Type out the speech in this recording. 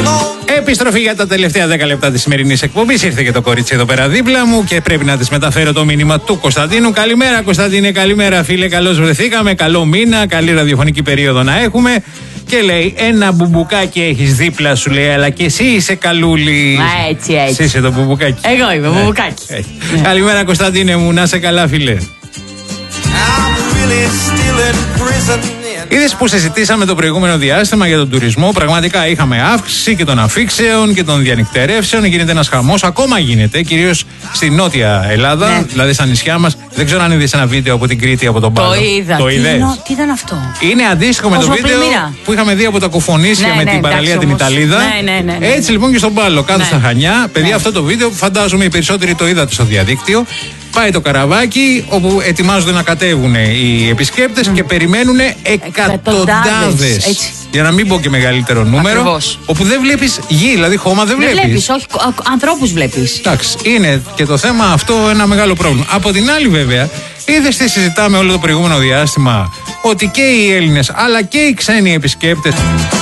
Επιστροφή για τα τελευταία 10 λεπτά της σημερινής εκπομπής. Ήρθε και το κορίτσι εδώ πέρα δίπλα μου και πρέπει να της μεταφέρω το μήνυμα του Κωνσταντίνου. Καλημέρα, Κωνσταντίνε, καλημέρα, φίλε. Καλώς βρεθήκαμε. Καλό μήνα, καλή ραδιοφωνική περίοδο να έχουμε. Και λέει, ένα μπουμπουκάκι έχεις δίπλα σου, λέει, αλλά και εσύ είσαι καλούλη. Έτσι. Εσύ είσαι το μπουμπουκάκι. Εγώ είμαι μπουμπουκάκι. Καλημέρα, Κωνσταντίνε μου, να είσαι καλά, φίλε. Είδες που συζητήσαμε το προηγούμενο διάστημα για τον τουρισμό. Πραγματικά είχαμε αύξηση και των αφήξεων και των διανυκτερεύσεων. Γίνεται ένας χαμός, ακόμα γίνεται, κυρίως στη Νότια Ελλάδα, ναι. Δηλαδή στα νησιά μας. Δεν ξέρω αν είδες ένα βίντεο από την Κρήτη, από τον Πάλο. Το είδα. Το είδες? Τι ήταν αυτό? Είναι αντίστοιχο με το βίντεο που είχαμε δει από τα Κουφονήσια με την παραλία την Ιταλίδα. Ναι. Έτσι λοιπόν και στον Πάλο, κάτω στα Χανιά. Παιδιά, αυτό το βίντεο φαντάζομαι οι περισσότεροι το είδατε στο διαδίκτυο. Πάει το καραβάκι όπου ετοιμάζονται να κατέβουν οι επισκέπτες και περιμένουν εκατοντάδες. Για να μην πω και μεγαλύτερο νούμερο. Ακριβώς. Όπου δεν βλέπεις γη, δηλαδή χώμα δεν βλέπεις. Όχι, ανθρώπους βλέπεις. Εντάξει, είναι και το θέμα αυτό ένα μεγάλο πρόβλημα. Από την άλλη, βέβαια, είδες τι συζητάμε όλο το προηγούμενο διάστημα, ότι και οι Έλληνες αλλά και οι ξένοι επισκέπτες